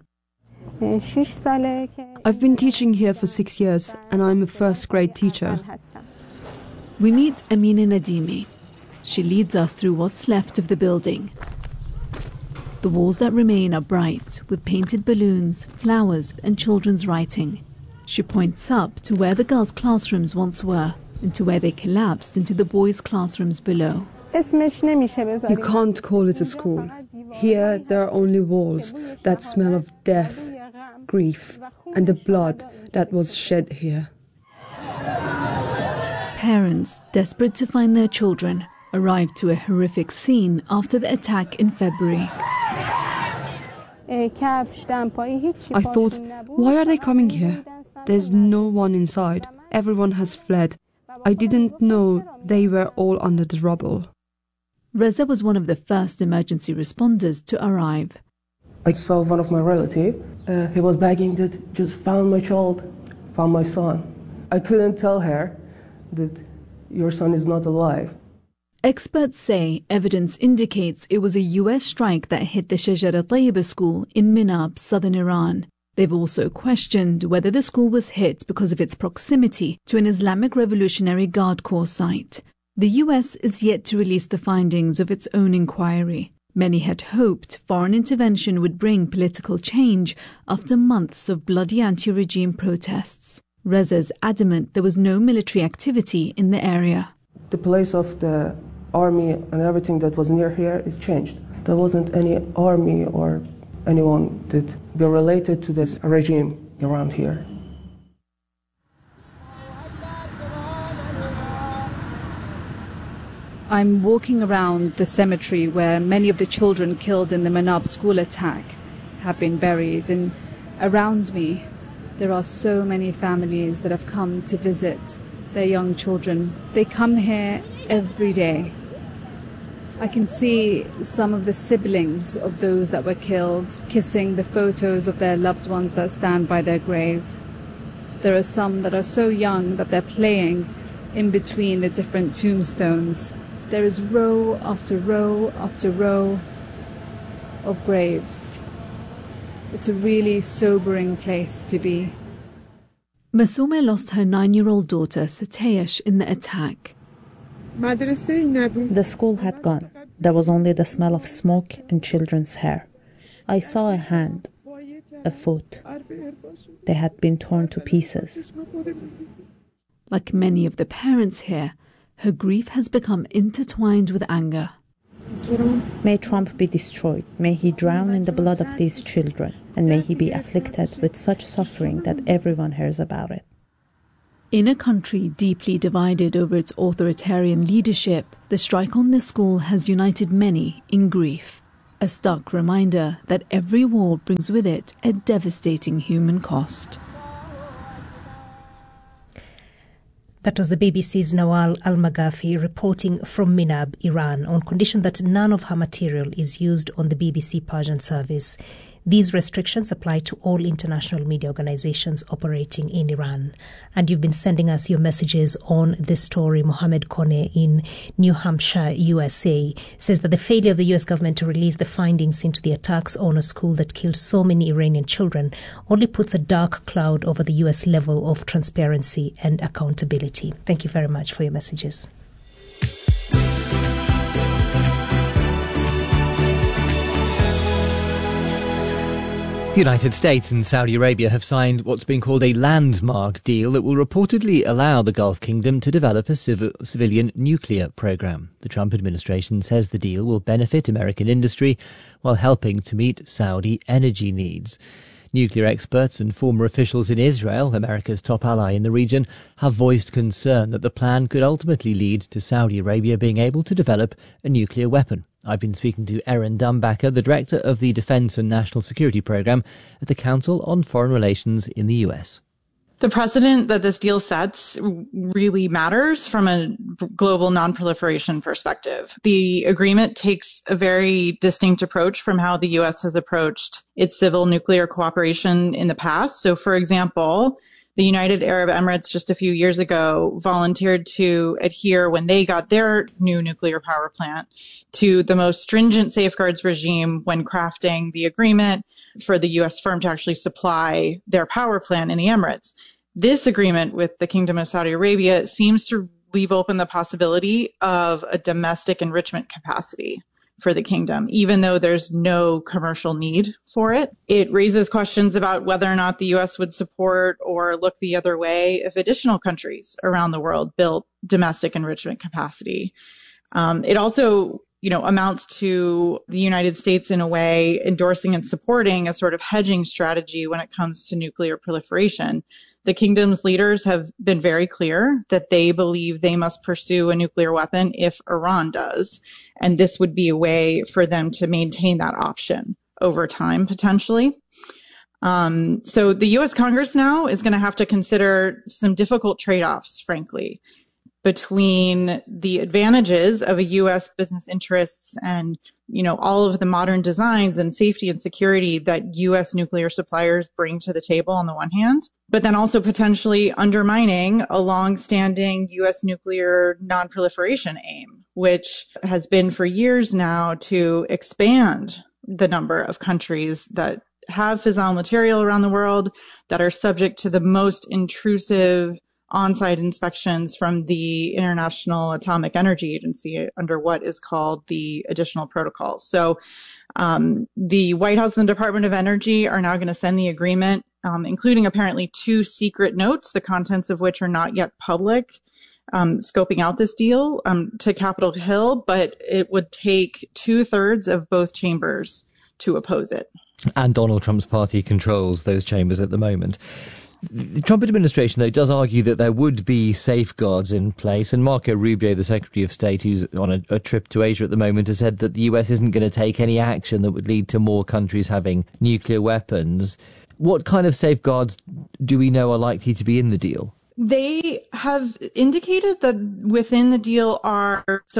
I've been teaching here for six years, and I'm a first-grade teacher. We meet Amina Nadimi. She leads us through what's left of the building. The walls that remain are bright, with painted balloons, flowers, and children's writing. She points up to where the girls' classrooms once were, and to where they collapsed into the boys' classrooms below. You can't call it a school. Here there are only walls that smell of death, grief, and the blood that was shed here. Parents, desperate to find their children, arrived to a horrific scene after the attack in February. I thought, why are they coming here? There's no one inside. Everyone has fled. I didn't know they were all under the rubble. Reza was one of the first emergency responders to arrive. I saw one of my relatives. Uh, he was begging that just found my child, found my son. I couldn't tell her that your son is not alive. Experts say evidence indicates it was a U S strike that hit the Shajara Tayyibah school in Minab, southern Iran. They've also questioned whether the school was hit because of its proximity to an Islamic Revolutionary Guard Corps site. The U S is yet to release the findings of its own inquiry. Many had hoped foreign intervention would bring political change after months of bloody anti-regime protests. Reza is adamant there was no military activity in the area. The place of the army and everything that was near here is changed. There wasn't any army or anyone that be related to this regime around here. I'm walking around the cemetery where many of the children killed in the Minab school attack have been buried, and around me there are so many families that have come to visit their young children. They come here every day. I can see some of the siblings of those that were killed kissing the photos of their loved ones that stand by their grave. There are some that are so young that they're playing in between the different tombstones. There is row after row after row of graves. It's a really sobering place to be. Masume lost her nine-year-old daughter, Satesh, in the attack. The school had gone. There was only the smell of smoke and children's hair. I saw a hand, a foot. They had been torn to pieces. Like many of the parents here, her grief has become intertwined with anger. May Trump be destroyed. May he drown in the blood of these children. And may he be afflicted with such suffering that everyone hears about it. In a country deeply divided over its authoritarian leadership, the strike on this school has united many in grief. A stark reminder that every war brings with it a devastating human cost. That was the B B C's Nawal Al-Maghafi reporting from Minab, Iran, on condition that none of her material is used on the B B C Persian service. These restrictions apply to all international media organizations operating in Iran. And you've been sending us your messages on this story. Mohammed Kone in New Hampshire, U S A, says that the failure of the U S government to release the findings into the attacks on a school that killed so many Iranian children only puts a dark cloud over the U S level of transparency and accountability. Thank you very much for your messages. The United States and Saudi Arabia have signed what's been called a landmark deal that will reportedly allow the Gulf Kingdom to develop a civil, civilian nuclear program. The Trump administration says the deal will benefit American industry while helping to meet Saudi energy needs. Nuclear experts and former officials in Israel, America's top ally in the region, have voiced concern that the plan could ultimately lead to Saudi Arabia being able to develop a nuclear weapon. I've been speaking to Erin Dumbacher, the director of the Defense and National Security Program at the Council on Foreign Relations in the U S. The precedent that this deal sets really matters from a global non-proliferation perspective. The agreement takes a very distinct approach from how the U S has approached its civil nuclear cooperation in the past. So, for example, the United Arab Emirates just a few years ago volunteered to adhere, when they got their new nuclear power plant, to the most stringent safeguards regime when crafting the agreement for the U S firm to actually supply their power plant in the Emirates. This agreement with the Kingdom of Saudi Arabia seems to leave open the possibility of a domestic enrichment capacity for the kingdom, even though there's no commercial need for it. It raises questions about whether or not the U S would support or look the other way if additional countries around the world built domestic enrichment capacity. Um, it also, you know, amounts to the United States in a way endorsing and supporting a sort of hedging strategy when it comes to nuclear proliferation. The kingdom's leaders have been very clear that they believe they must pursue a nuclear weapon if Iran does. And this would be a way for them to maintain that option over time, potentially. Um, so the U S Congress now is going to have to consider some difficult trade-offs, frankly, between the advantages of a U S business interests and, you know, all of the modern designs and safety and security that U S nuclear suppliers bring to the table on the one hand, but then also potentially undermining a long-standing U S nuclear non-proliferation aim, which has been for years now to expand the number of countries that have fissile material around the world, that are subject to the most intrusive on-site inspections from the International Atomic Energy Agency under what is called the additional protocols. So um, the White House and the Department of Energy are now going to send the agreement, um, including apparently two secret notes, the contents of which are not yet public, um, scoping out this deal um, to Capitol Hill, but it would take two-thirds of both chambers to oppose it. And Donald Trump's party controls those chambers at the moment. The Trump administration, though, does argue that there would be safeguards in place. And Marco Rubio, the Secretary of State, who's on a, a trip to Asia at the moment, has said that the U S isn't going to take any action that would lead to more countries having nuclear weapons. What kind of safeguards do we know are likely to be in the deal? They have indicated that within the deal are so-called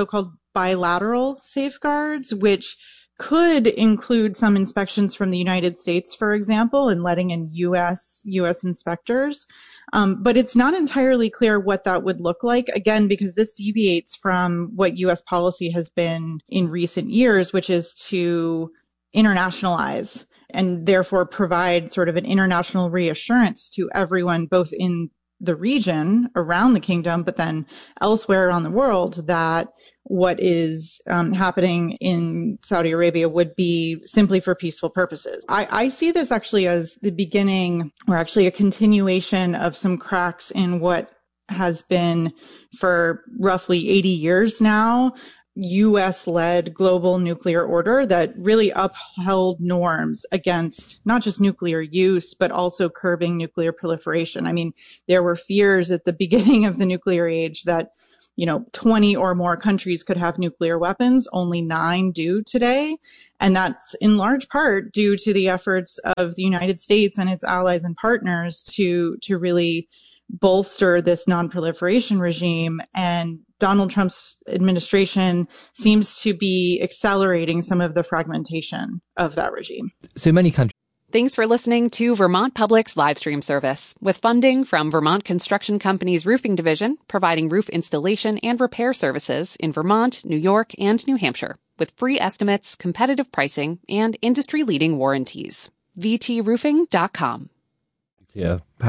bilateral safeguards, which could include some inspections from the United States, for example, and letting in U S U S inspectors. Um, but it's not entirely clear what that would look like, again, because this deviates from what U S policy has been in recent years, which is to internationalize and therefore provide sort of an international reassurance to everyone, both in the region around the kingdom, but then elsewhere around the world, that what is um, happening in Saudi Arabia would be simply for peaceful purposes. I, I see this actually as the beginning, or actually a continuation of some cracks in what has been for roughly eighty years now, U S-led global nuclear order that really upheld norms against not just nuclear use, but also curbing nuclear proliferation. I mean, there were fears at the beginning of the nuclear age that, you know, twenty or more countries could have nuclear weapons. Only nine do today. And that's in large part due to the efforts of the United States and its allies and partners to, to really bolster this non-proliferation regime. And Donald Trump's administration seems to be accelerating some of the fragmentation of that regime. So many countries. Thanks for listening to Vermont Public's live stream service, with funding from Vermont Construction Company's roofing division, providing roof installation and repair services in Vermont, New York, and New Hampshire, with free estimates, competitive pricing, and industry-leading warranties. V T roofing dot com. Yeah.